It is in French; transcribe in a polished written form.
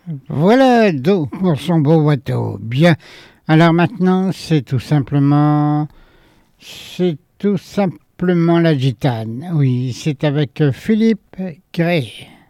Voilà d'eau pour son beau bateau. Bien. Alors maintenant, c'est tout simplement la gitane. Oui, c'est avec Philippe Gray.